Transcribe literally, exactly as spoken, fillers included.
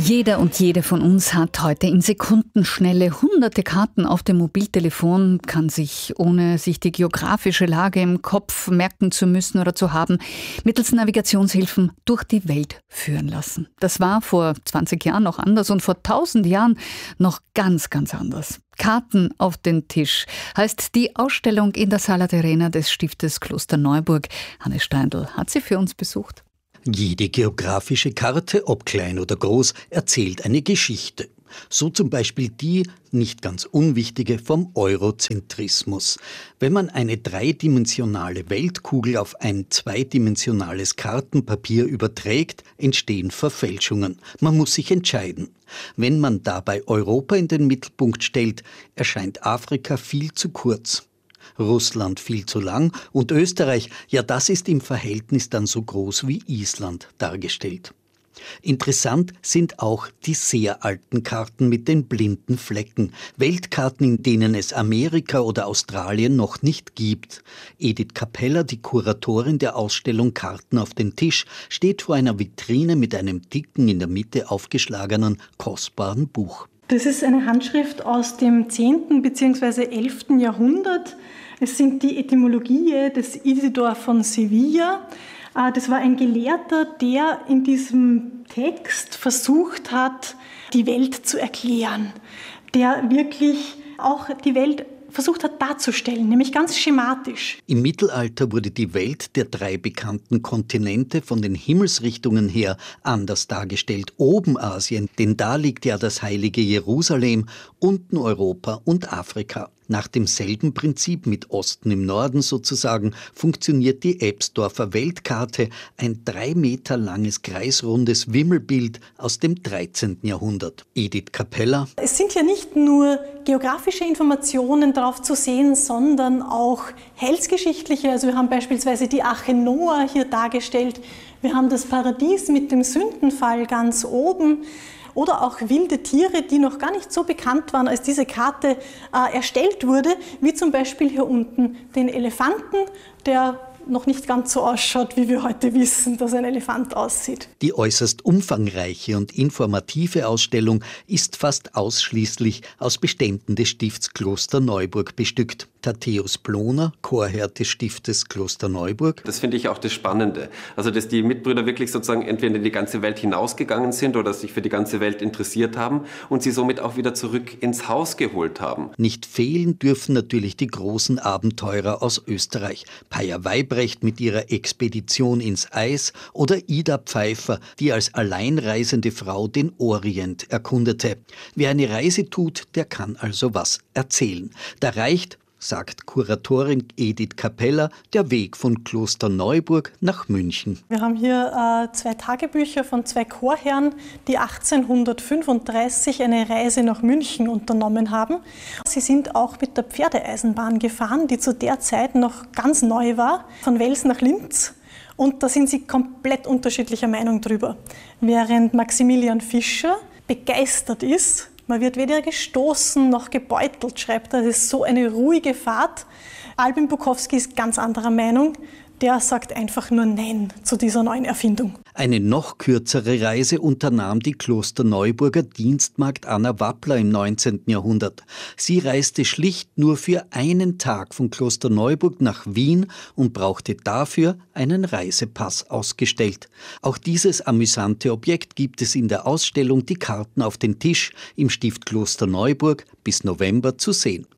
Jeder und jede von uns hat heute in Sekundenschnelle hunderte Karten auf dem Mobiltelefon, kann sich, ohne sich die geografische Lage im Kopf merken zu müssen oder zu haben, mittels Navigationshilfen durch die Welt führen lassen. Das war vor zwanzig Jahren noch anders und vor tausend Jahren noch ganz, ganz anders. Karten auf den Tisch heißt die Ausstellung in der Sala Terrena des Stiftes Klosterneuburg. Hannes Steindl hat sie für uns besucht. Jede geografische Karte, ob klein oder groß, erzählt eine Geschichte. So zum Beispiel die, nicht ganz unwichtige, vom Eurozentrismus. Wenn man eine dreidimensionale Weltkugel auf ein zweidimensionales Kartenpapier überträgt, entstehen Verfälschungen. Man muss sich entscheiden. Wenn man dabei Europa in den Mittelpunkt stellt, erscheint Afrika viel zu kurz. Russland viel zu lang und Österreich, ja, das ist im Verhältnis dann so groß wie Island dargestellt. Interessant sind auch die sehr alten Karten mit den blinden Flecken, Weltkarten, in denen es Amerika oder Australien noch nicht gibt. Edith Capella, die Kuratorin der Ausstellung Karten auf den Tisch, steht vor einer Vitrine mit einem dicken, in der Mitte aufgeschlagenen, kostbaren Buch. Das ist eine Handschrift aus dem zehnten bzw. elften Jahrhundert. Es sind die Etymologie des Isidor von Sevilla. Das war ein Gelehrter, der in diesem Text versucht hat, die Welt zu erklären, der wirklich auch die Welt versucht hat darzustellen, nämlich ganz schematisch. Im Mittelalter wurde die Welt der drei bekannten Kontinente von den Himmelsrichtungen her anders dargestellt. Oben Asien, denn da liegt ja das heilige Jerusalem, unten Europa und Afrika. Nach demselben Prinzip, mit Osten im Norden sozusagen, funktioniert die Ebsdorfer Weltkarte, ein drei Meter langes kreisrundes Wimmelbild aus dem dreizehnten Jahrhundert. Edith Capella. Es sind ja nicht nur geografische Informationen drauf zu sehen, sondern auch heilsgeschichtliche. Also wir haben beispielsweise die Arche Noah hier dargestellt. Wir haben das Paradies mit dem Sündenfall ganz oben. Oder auch wilde Tiere, die noch gar nicht so bekannt waren, als diese Karte äh, erstellt wurde, wie zum Beispiel hier unten den Elefanten, der noch nicht ganz so ausschaut, wie wir heute wissen, dass ein Elefant aussieht. Die äußerst umfangreiche und informative Ausstellung ist fast ausschließlich aus Beständen des Stifts Klosterneuburg bestückt. Thaddäus Ploner, Chorherr des Stiftes Klosterneuburg. Das finde ich auch das Spannende. Also, dass die Mitbrüder wirklich sozusagen entweder in die ganze Welt hinausgegangen sind oder sich für die ganze Welt interessiert haben und sie somit auch wieder zurück ins Haus geholt haben. Nicht fehlen dürfen natürlich die großen Abenteurer aus Österreich. Paja Weibrecht mit ihrer Expedition ins Eis oder Ida Pfeiffer, die als alleinreisende Frau den Orient erkundete. Wer eine Reise tut, der kann also was erzählen. Da reicht, sagt Kuratorin Edith Capella, der Weg von Klosterneuburg nach München. Wir haben hier äh, zwei Tagebücher von zwei Chorherren, die achtzehnhundertfünfunddreißig eine Reise nach München unternommen haben. Sie sind auch mit der Pferdeeisenbahn gefahren, die zu der Zeit noch ganz neu war, von Wels nach Linz. Und da sind sie komplett unterschiedlicher Meinung drüber. Während Maximilian Fischer begeistert ist, man wird weder gestoßen noch gebeutelt, schreibt er. Das ist so eine ruhige Fahrt. Albin Bukowski ist ganz anderer Meinung. Der sagt einfach nur Nein zu dieser neuen Erfindung. Eine noch kürzere Reise unternahm die Klosterneuburger Dienstmagd Anna Wappler im neunzehnten Jahrhundert. Sie reiste schlicht nur für einen Tag von Klosterneuburg nach Wien und brauchte dafür einen Reisepass ausgestellt. Auch dieses amüsante Objekt gibt es in der Ausstellung Die Karten auf den Tisch im Stift Klosterneuburg bis November zu sehen.